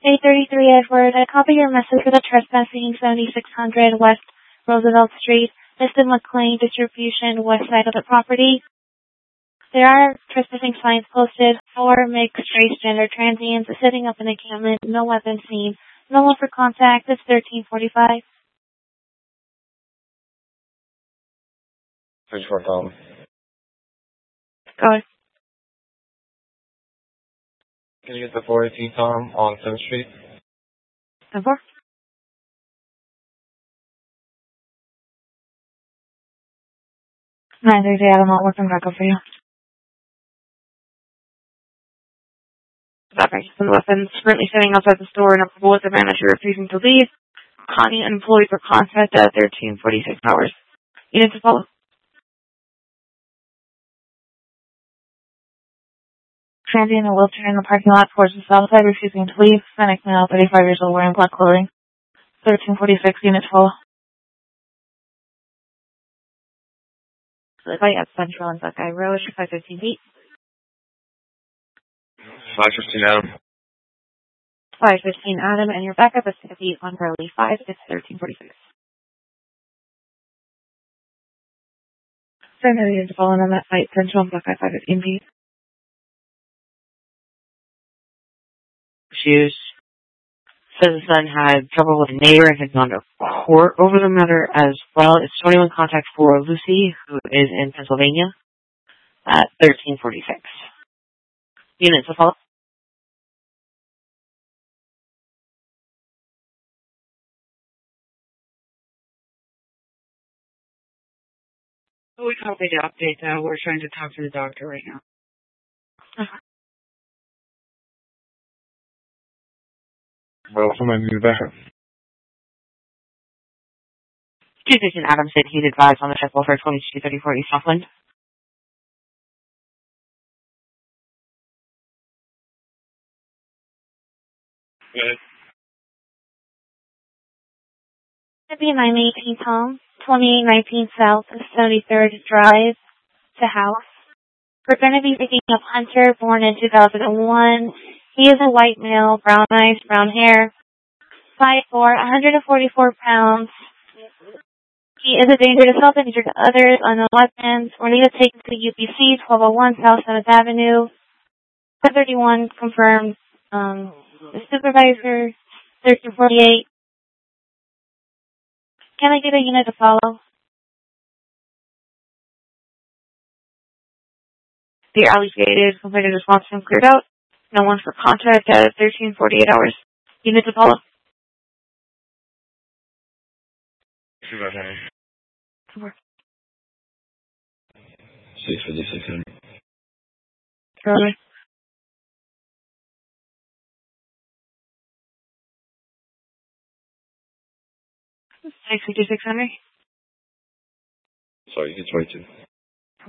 A33 Edward, I copy your message for the trespassing 7600 West Roosevelt Street, Mr. McLean Distribution, west side of the property. There are trespassing signs posted, 4 mixed race gender transients setting up an encampment, no weapons seen, no one for contact, it's 1345. Search for Tom. Go ahead. Can you get the 418 Tom on 7th Street? 10-4. I'm not working back up for you. That some weapons currently sitting outside the store and a couple with the manager refusing to leave. Connie unemployed for contact at 1346 hours. You need to follow. Transient in a wheelchair in the parking lot towards the south side refusing to leave. Hispanic male, 35 years old, wearing black clothing. 1346 units full. Live at Central and Buckeye Road, 515 feet. 515 Adam. 515 Adam, and your backup is going to be on Burley 5. It's 1346. So now you need to follow on that site, Central and Buckeye 515 feet. Shoes. Says the son had trouble with a neighbor and had gone to court over the matter as well. It's 21 contact for Lucy, who is in Pennsylvania, at 1346. Units to follow. We copied the update, though. We're trying to talk to the doctor right now. Well, somebody need backup. Station Adams said he'd advise on the check for 2234 East Southland. Good. It'd be 918 Tom, 2819 South, 73rd Drive to House. We're going to be picking up Hunter, born in 2001. He is a white male, brown eyes, brown hair, 5'4", 144 pounds. He is a danger to self and danger to others, unknown weapons. We're going to take him to UPC, 1201 South 7th Avenue. 731 confirmed. The supervisor, 1348. Can I get a unit to follow? The alley's gated, completed response team cleared out. No one for contact at 1348 hours. Unit to follow. See about that. 656. Roger. 656 Henry. Sorry, it's 22.